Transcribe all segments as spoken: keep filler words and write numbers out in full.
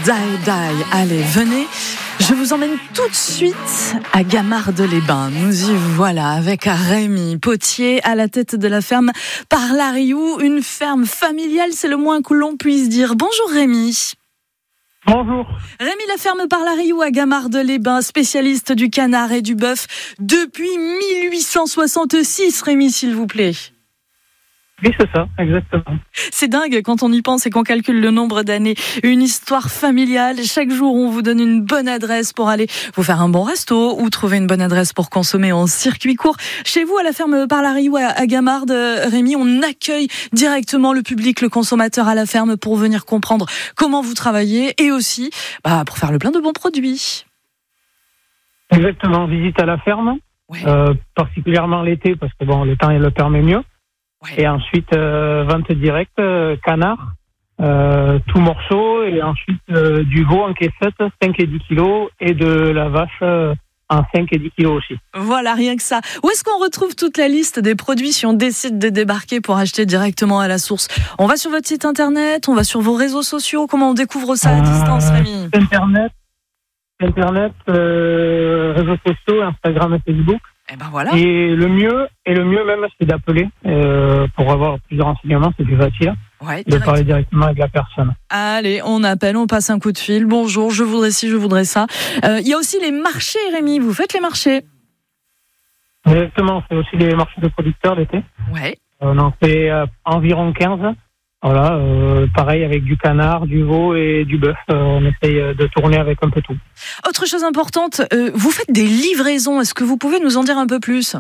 Die Die. Allez, venez. Je vous emmène tout de suite à Gamarde-les-Bains. Nous y voilà avec Rémi Potier à la tête de la ferme Parlariou, une ferme familiale, c'est le moins que l'on puisse dire. Bonjour Rémi. Bonjour. Rémi, la ferme Parlariou à Gamarde-les-Bains, spécialiste du canard et du bœuf depuis mille huit cent soixante-six. Rémi, s'il vous plaît. Oui, c'est ça, exactement. C'est dingue quand on y pense et qu'on calcule le nombre d'années. Une histoire familiale. Chaque jour, on vous donne une bonne adresse pour aller vous faire un bon resto ou trouver une bonne adresse pour consommer en circuit court. Chez vous, à la ferme Parlariou à Gamarde, Rémi, on accueille directement le public, le consommateur à la ferme pour venir comprendre comment vous travaillez et aussi bah, pour faire le plein de bons produits. Exactement, visite à la ferme, ouais. euh, particulièrement l'été parce que bon, le temps il le permet mieux. Ouais. Et ensuite, euh, vente directe, euh, canard, euh, tout morceau, et ensuite euh, du veau en caissette, cinq et dix kilos, et de la vache euh, en cinq et dix kilos aussi. Voilà, rien que ça. Où est-ce qu'on retrouve toute la liste des produits si on décide de débarquer pour acheter directement à la source? On va sur votre site internet, on va sur vos réseaux sociaux, comment on découvre ça à distance, euh, Rémi? Internet, internet euh, réseaux sociaux, Instagram et Facebook. Et ben voilà. Et le mieux, et le mieux même, c'est d'appeler euh, pour avoir plus de renseignements, c'est plus facile. Ouais, de parler directement avec la personne. Allez, on appelle, on passe un coup de fil. Bonjour, je voudrais ci, je voudrais ça. Il euh, y a aussi les marchés, Rémi. Vous faites les marchés? Exactement, on fait aussi les marchés de producteurs l'été. Ouais. On en fait euh, environ quinze. Voilà, euh, pareil avec du canard, du veau et du bœuf. Euh, on essaye de tourner avec un peu tout. Autre chose importante, euh, vous faites des livraisons. Est-ce que vous pouvez nous en dire un peu plus?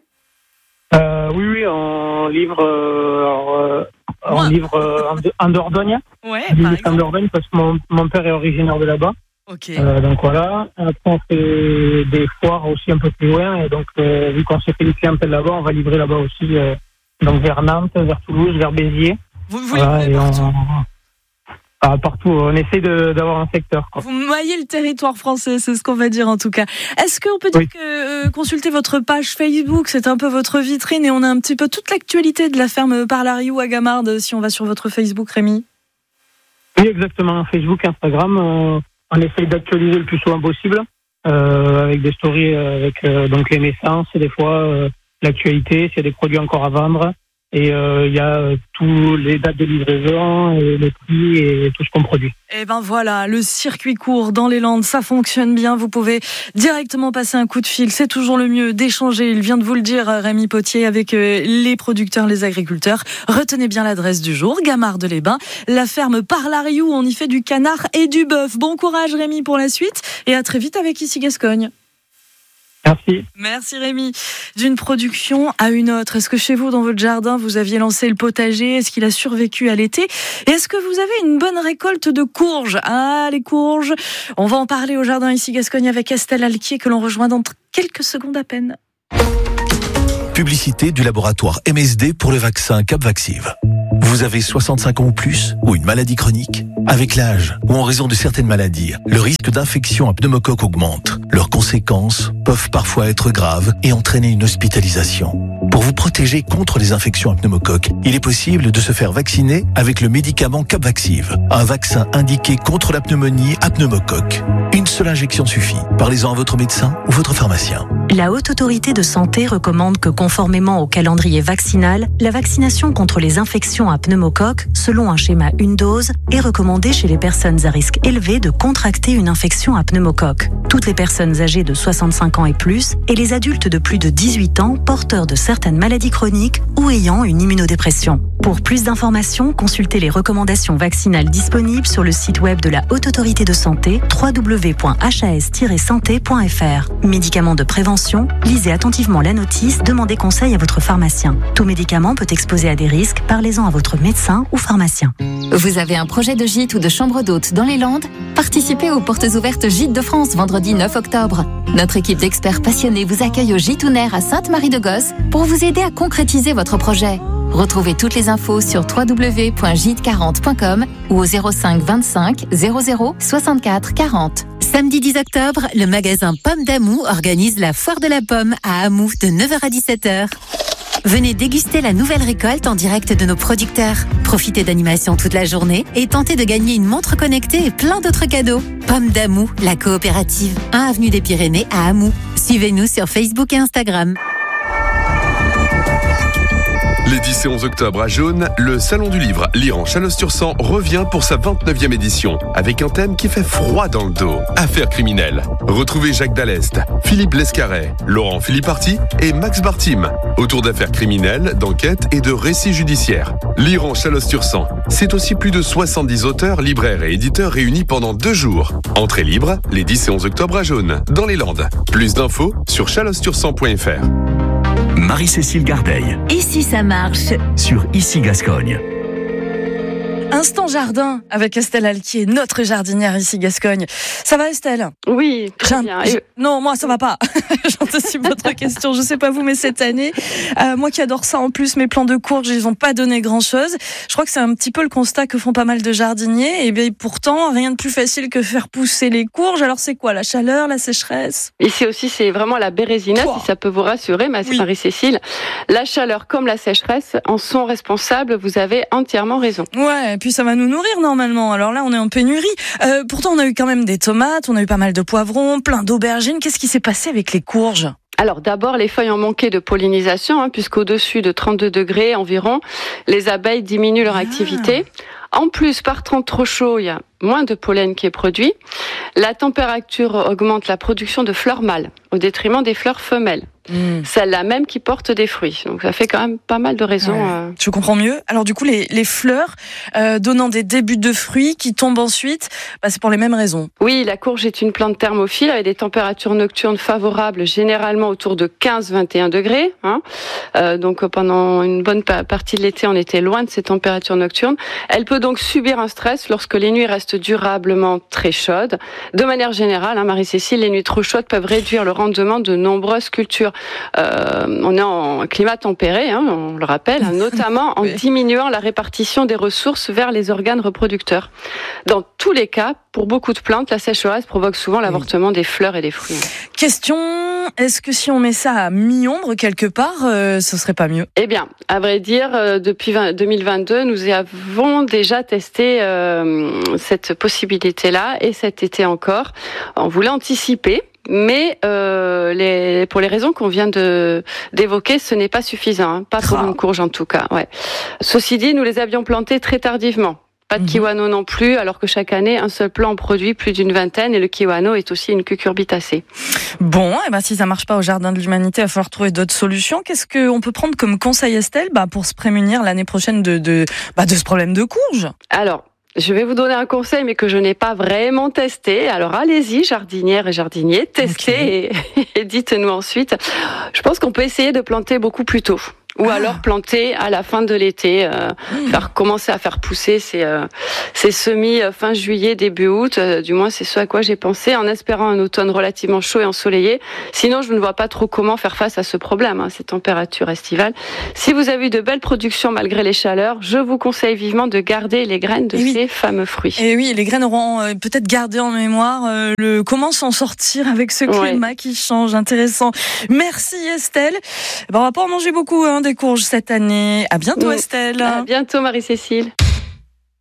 euh, Oui, oui, on livre, euh, alors, euh, on ouais. livre euh, en, en Dordogne. Ouais, en Dordogne parce que mon, mon père est originaire de là-bas. Ok. Euh, donc voilà. Après, on fait des foires aussi un peu plus loin. Et donc, euh, vu qu'on s'est fait une clientèle là-bas, on va livrer là-bas aussi. Euh, donc vers Nantes, vers Toulouse, vers Béziers. Vous, vous voilà, et partout. On, ah, partout, on essaie de, d'avoir un secteur. Quoi. Vous maillez le territoire français, c'est ce qu'on va dire en tout cas. Est-ce qu'on peut dire oui. que euh, consulter votre page Facebook, c'est un peu votre vitrine et on a un petit peu toute l'actualité de la ferme Parlariou à Gamarde si on va sur votre Facebook, Rémi? Oui, exactement. Facebook, Instagram, euh, on essaie d'actualiser le plus souvent possible euh, avec des stories, avec euh, donc les naissances, des fois euh, l'actualité, s'il y a des produits encore à vendre. Et il euh, y a euh, tous les dates de livraison, et les prix et tout ce qu'on produit. Et ben voilà, le circuit court dans les Landes, ça fonctionne bien. Vous pouvez directement passer un coup de fil. C'est toujours le mieux d'échanger. Il vient de vous le dire, Rémi Potier, avec euh, les producteurs, les agriculteurs. Retenez bien l'adresse du jour, Gamarde-les-Bains, la ferme Parlariou. On y fait du canard et du bœuf. Bon courage, Rémi, pour la suite. Et à très vite avec Ici Gascogne. Merci. Merci Rémi. D'une production à une autre, est-ce que chez vous, dans votre jardin, vous aviez lancé le potager? Est-ce qu'il a survécu à l'été? Et est-ce que vous avez une bonne récolte de courges? Ah, les courges. On va en parler au jardin Ici Gascogne avec Estelle Alquier que l'on rejoint dans quelques secondes à peine. Publicité du laboratoire M S D pour le vaccin Capvaxive. Vous avez soixante-cinq ans ou plus ou une maladie chronique? Avec l'âge ou en raison de certaines maladies, le risque d'infection à pneumocoque augmente. Leurs conséquences peuvent parfois être graves et entraîner une hospitalisation. Pour vous protéger contre les infections à pneumocoque, il est possible de se faire vacciner avec le médicament Capvaxive, un vaccin indiqué contre la pneumonie à pneumocoque. Une seule injection suffit. Parlez-en à votre médecin ou votre pharmacien. La Haute Autorité de Santé recommande que, conformément au calendrier vaccinal, la vaccination contre les infections à pneumocoque, selon un schéma une dose, est recommandée chez les personnes à risque élevé de contracter une infection à pneumocoque. Toutes les personnes âgées de soixante-cinq ans et plus et les adultes de plus de dix-huit ans porteurs de certaines maladies chroniques ou ayant une immunodépression. Pour plus d'informations, consultez les recommandations vaccinales disponibles sur le site web de la Haute Autorité de Santé w w w point h a s tiret santé point f r. Médicaments de prévention, lisez attentivement la notice, demandez conseil à votre pharmacien. Tout médicament peut exposer à des risques, parlez-en à votre médecin ou pharmacien. Vous avez un projet de gîte ou de chambre d'hôte dans les Landes? Participez aux Portes ouvertes Gîtes de France vendredi neuf octobre. Notre équipe d'experts passionnés vous accueille au Gîte-Ounaire à Sainte-Marie-de-Gosse pour vous aider à concrétiser votre projet. Retrouvez toutes les infos sur w w w point gîte quarante point com ou au zéro cinq vingt-cinq zéro zéro soixante-quatre quarante. Samedi dix octobre, le magasin Pomme d'Amou organise la Foire de la Pomme à Amou de neuf heures à dix-sept heures. Venez déguster la nouvelle récolte en direct de nos producteurs. Profitez d'animations toute la journée et tentez de gagner une montre connectée et plein d'autres cadeaux. Pomme d'Amou, la coopérative. un avenue des Pyrénées à Amou. Suivez-nous sur Facebook et Instagram. Les dix et onze octobre à Jaune, le Salon du Livre Lire en Chalosse-sur-Sang revient pour sa vingt-neuvième édition, avec un thème qui fait froid dans le dos, affaires criminelles. Retrouvez Jacques Dallest, Philippe Lescaret, Laurent Philipparty et Max Bartim, autour d'affaires criminelles, d'enquêtes et de récits judiciaires. Lire en Chalosse-sur-Sang, c'est aussi plus de soixante-dix auteurs, libraires et éditeurs réunis pendant deux jours. Entrée libre, les dix et onze octobre à Jaune, dans les Landes. Plus d'infos sur chalosse sur sang point f r. Marie-Cécile Gardeil. Et si ça marche ? Sur Ici Gascogne. Instant jardin avec Estelle Alquier, notre jardinière ici Gascogne. Ça va Estelle ? Oui, très J'ai bien. un... Non, moi ça va pas. J'anticipe votre question. Je sais pas vous, mais cette année, euh, moi qui adore ça en plus, mes plants de courge, ils ont pas donné grand chose. Je crois que c'est un petit peu le constat que font pas mal de jardiniers. Et bien pourtant, rien de plus facile que faire pousser les courges. Alors c'est quoi ? La chaleur, la sécheresse ? Ici aussi, c'est vraiment la bérésina, Wow. si ça peut vous rassurer, ma Oui. Marie-Cécile. La chaleur comme la sécheresse en sont responsables. Vous avez entièrement raison. Ouais, et puis ça va nous nourrir normalement. Alors là, on est en pénurie. Euh, pourtant, on a eu quand même des tomates, on a eu pas mal de poivrons, plein d'aubergines. Qu'est-ce qui s'est passé avec les courges ? Alors d'abord, les feuilles ont manqué de pollinisation, hein, puisqu'au-dessus de trente-deux degrés environ, les abeilles diminuent leur Ah. activité. En plus, par temps trop chaud, il y a moins de pollen qui est produit. La température augmente la production de fleurs mâles, au détriment des fleurs femelles. Mmh. Celles-là même qui portent des fruits. Donc ça fait quand même pas mal de raisons. Ouais. Euh... Je comprends mieux. Alors du coup, les, les fleurs euh, donnant des débuts de fruits qui tombent ensuite, bah, c'est pour les mêmes raisons. Oui, la courge est une plante thermophile avec des températures nocturnes favorables, généralement autour de quinze à vingt et un degrés. Hein. Euh, donc pendant une bonne partie de l'été, on était loin de ces températures nocturnes. Elle peut donc subir un stress lorsque les nuits restent durablement très chaudes. De manière générale, hein, Marie-Cécile, les nuits trop chaudes peuvent réduire le rendement de nombreuses cultures. Euh, on est en climat tempéré, hein, on le rappelle, hein, notamment en oui. diminuant la répartition des ressources vers les organes reproducteurs. Dans tous les cas, pour beaucoup de plantes, la sécheresse provoque souvent l'avortement oui. des fleurs et des fruits. Question, est-ce que si on met ça à mi-ombre quelque part, euh, ce serait pas mieux ? Eh bien, à vrai dire, euh, depuis deux mille vingt-deux, nous avons déjà testé euh, cette possibilité-là, et cet été encore. On voulait anticiper. Mais euh, les, pour les raisons qu'on vient de d'évoquer, ce n'est pas suffisant, hein. Pas pour oh. une courge en tout cas. Ouais. Ceci dit, nous les avions plantées très tardivement. Pas de mmh. kiwano non plus, alors que chaque année, un seul plant en produit plus d'une vingtaine, et le kiwano est aussi une cucurbitacée. Bon, et ben si ça marche pas au Jardin de l'Humanité, il va falloir trouver d'autres solutions. Qu'est-ce qu'on peut prendre comme conseil, Estelle, bah, pour se prémunir l'année prochaine de, de, bah, de ce problème de courge ? Alors, je vais vous donner un conseil, mais que je n'ai pas vraiment testé. Alors allez-y, jardinières et jardiniers, testez okay. et, et dites-nous ensuite. Je pense qu'on peut essayer de planter beaucoup plus tôt. Ou ah. alors planter à la fin de l'été, euh, mmh. faire commencer à faire pousser ces, euh, ces semis fin juillet, début août. Euh, du moins, c'est ce à quoi j'ai pensé, en espérant un automne relativement chaud et ensoleillé. Sinon, je ne vois pas trop comment faire face à ce problème, hein, ces températures estivales. Si vous avez eu de belles productions malgré les chaleurs, je vous conseille vivement de garder les graines de et ces oui. fameux fruits. Et oui, les graines auront euh, peut-être gardé en mémoire euh, le comment s'en sortir avec ce climat ouais. qui change. Intéressant. Merci Estelle. Ben, on va pas en manger beaucoup, hein, des courges cette année. À bientôt, mmh. Estelle. À bientôt, Marie-Cécile.